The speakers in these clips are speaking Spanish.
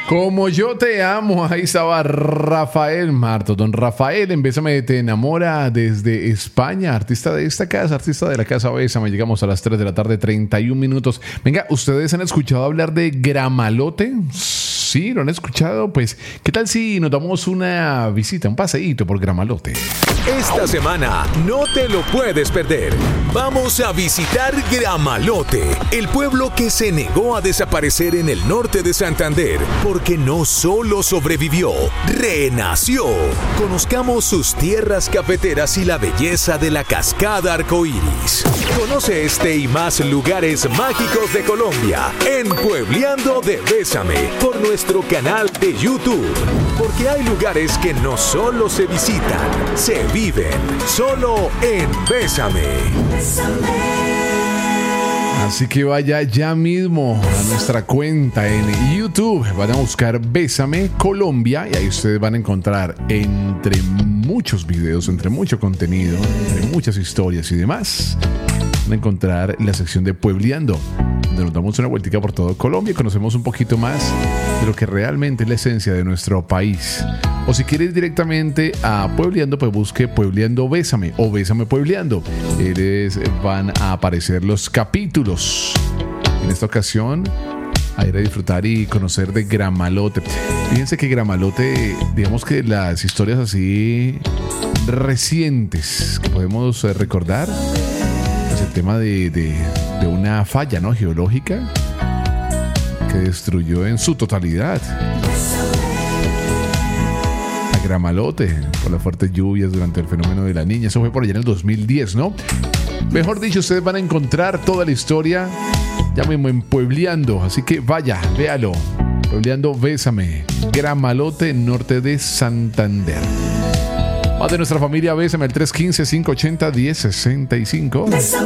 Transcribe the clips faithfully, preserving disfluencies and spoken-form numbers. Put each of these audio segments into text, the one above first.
Como yo te amo, ahí estaba Rafael Marto. Don Rafael, en Bésame te enamora desde España, artista de esta casa, artista de la casa Bésame. Llegamos a las tres de la tarde, treinta y un minutos. Venga, ¿ustedes han escuchado hablar de Gramalote? Sí, ¿lo han escuchado? Pues, ¿qué tal si nos damos una visita, un paseíto por Gramalote? Esta semana no te lo puedes perder. Vamos a visitar Gramalote, el pueblo que se negó a desaparecer en el norte de Santander, porque no solo sobrevivió, renació. Conozcamos sus tierras cafeteras y la belleza de la cascada arcoíris. Conoce este y más lugares mágicos de Colombia en Puebleando de Bésame por nuestro canal de YouTube. Porque hay lugares que no solo se visitan, se viven solo en Bésame. Así que vaya ya mismo a nuestra cuenta en YouTube. Van a buscar Bésame Colombia y ahí ustedes van a encontrar, entre muchos videos, entre mucho contenido, entre muchas historias y demás, van a encontrar la sección de Puebleando, donde nos damos una vueltica por todo Colombia y conocemos un poquito más de lo que realmente es la esencia de nuestro país. O si quieres directamente a Puebleando, pues busque Puebleando Bésame o Bésame Puebleando. Les van a aparecer los capítulos. En esta ocasión, a ir a disfrutar y conocer de Gramalote. Fíjense que Gramalote, digamos que las historias así recientes que podemos recordar, es el tema de, de, de una falla, ¿no?, geológica que destruyó en su totalidad Gramalote por las fuertes lluvias durante el fenómeno de la Niña. Eso fue por allá en el dos mil diez, ¿no? Mejor dicho, ustedes van a encontrar toda la historia ya mismo en Puebleando. Así que vaya, véalo. Puebleando Bésame, Gramalote, norte de Santander. Más de nuestra familia Bésame, el tres uno cinco, cinco ocho cero, uno cero seis cinco.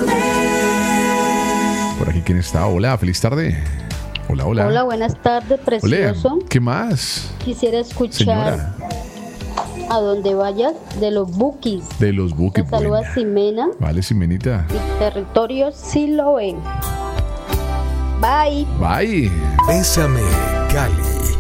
Por aquí, ¿quién está? Hola, feliz tarde. Hola, hola. Hola, buenas tardes, precioso. Hola, ¿qué más? Quisiera escuchar Señora. A donde vayas de los Bukis. De los Bukis. Te saluda Ximena. Vale, Ximenita. Mi territorio sí lo ven. Bye. Bye. Bésame, Cali.